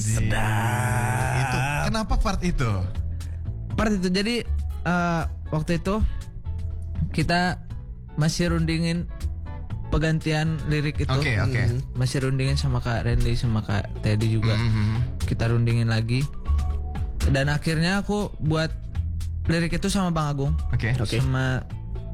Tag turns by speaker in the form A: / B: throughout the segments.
A: Sedap.
B: Itu kenapa part itu?
C: Part itu jadi waktu itu kita masih rundingin penggantian lirik itu.
B: Oke.
C: Masih rundingin sama Kak Randy sama Kak Teddy juga. Kita rundingin lagi. Dan akhirnya aku buat lirik itu sama Bang Agung.
B: Oke.
C: Sama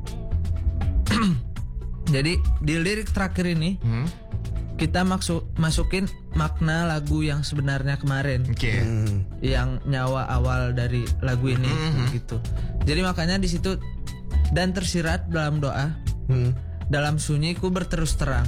C: jadi di lirik terakhir ini kita masukin makna lagu yang sebenarnya kemarin.
B: Oke.
C: Yang nyawa awal dari lagu ini gitu. Jadi makanya di situ dan tersirat dalam doa. Dalam sunyi ku berterus terang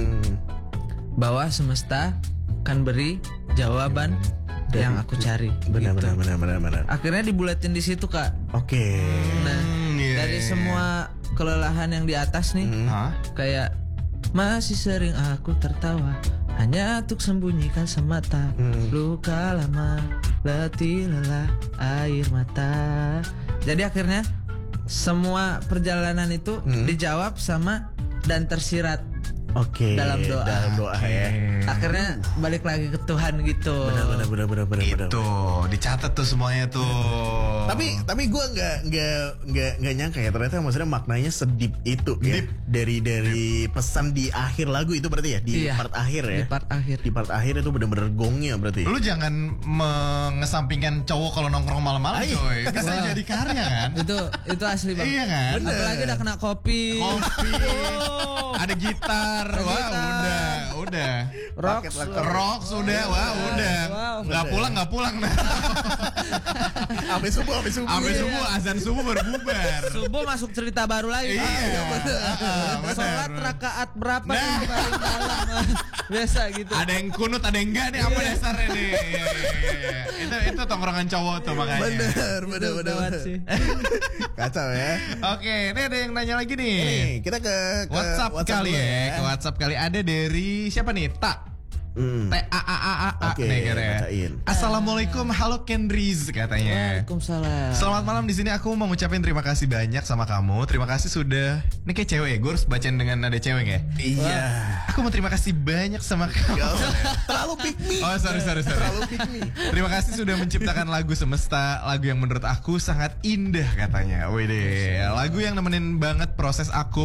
C: bahwa semesta kan beri jawaban yang aku cari.
A: Benar.
C: Akhirnya dibulatin di situ, Kak.
A: Oke.
C: Nah, dari semua kelelahan yang di atas nih, kayak masih sering aku tertawa hanya untuk sembunyikan semata luka lama, letih lelah air mata. Jadi akhirnya semua perjalanan itu dijawab sama dan tersirat dalam doa.
A: Ya.
C: Akhirnya balik lagi ke Tuhan gitu.
A: Benar.
B: Itu dicatat tuh semuanya tuh.
A: Tapi gue nggak nyangka ya ternyata maksudnya maknanya sedip itu ya. Dari pesan di akhir lagu itu berarti ya di part akhir ya. Di part akhir itu benar-benar gongnya berarti.
B: Lu jangan mengesampingkan cowok kalau nongkrong malam-malam coy. Bisa jadi karya kan?
C: Itu asli banget.
B: Iya kan?
C: Apalagi udah kena kopi.
B: Ada gitar. Wah, udah. Rock sudah. Wah, udah. Nggak pulang nah.
A: Sampai subuh
B: Azan subuh berbubar.
C: Subuh masuk cerita baru lagi.
B: Iya.
C: Sholat rakaat berapa yang paling dalam? Biasa gitu.
B: Ada yang kunut, ada yang enggak nih, apa dasarnya nih? Iya. Itu tongkrongan cowok tuh makanya.
A: Bener. Kacau ya.
B: Oke, ini ada yang nanya lagi nih.
A: Nih, kita ke
B: WhatsApp kali
A: dulu
B: ya. Ke WhatsApp kali ada dari siapa nih? T-A-A-A-A.
A: Oke,
B: nih katanya.
A: bacain.
B: Assalamualaikum, halo Kendriz katanya.
C: Waalaikumsalam.
B: Selamat malam, di sini aku mau ngucapin terima kasih banyak sama kamu. Terima kasih sudah. Ini kayak cewek ya, gue harus bacain dengan nada cewek ya.
A: Iya.
B: Aku mau terima kasih banyak sama kamu.
A: Terlalu pick me.
B: Oh sorry.
A: Terlalu pick me.
B: Terima kasih sudah menciptakan lagu Semesta, lagu yang menurut aku sangat indah katanya. Wede, lagu yang nemenin banget proses aku